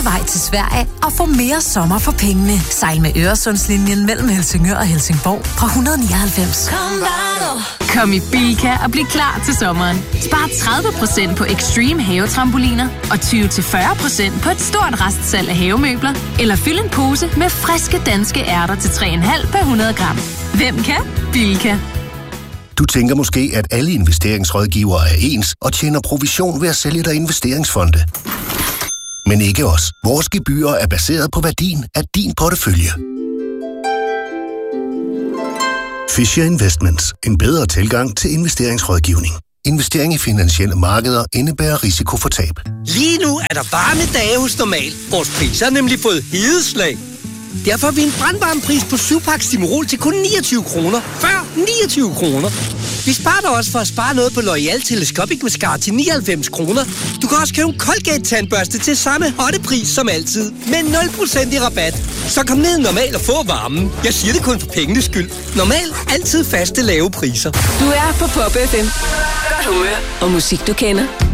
vej til Sverige og få mere sommer for pengene. Sejl med Øresundslinjen mellem Helsingør og Helsingborg fra 199. Kom i Bilka og bliv klar til sommeren. Spar 30% på Extreme havetrampoliner og 20-40% på et stort restsalg af havemøbler. Eller fyld en pose med friske danske ærter til 3,5 per 100 gram. Hvem kan? Bilka. Du tænker måske, at alle investeringsrådgivere er ens og tjener provision ved at sælge dig investeringsfonde. Men ikke os. Vores gebyrer er baseret på værdien af din portefølje. Fisher Investments. En bedre tilgang til investeringsrådgivning. Investering i finansielle markeder indebærer risiko for tab. Lige nu er der varme dage hos Normal. Vores priser har nemlig fået hedeslag. Derfor har vi en brandvarmepris på 7-pakke Stimorol til kun 29 kroner. Før 29 kroner. Vi sparer dig også for at spare noget på L'Oreal Telescopic Mascara til 99 kroner. Du kan også købe en Colgate-tandbørste til samme hottepris som altid. Med 0% i rabat. Så kom ned Normal og få varmen. Jeg siger det kun for pengenes skyld. Normal. Altid faste lave priser. Du er på Pop FM. Godt humør og musik du kender.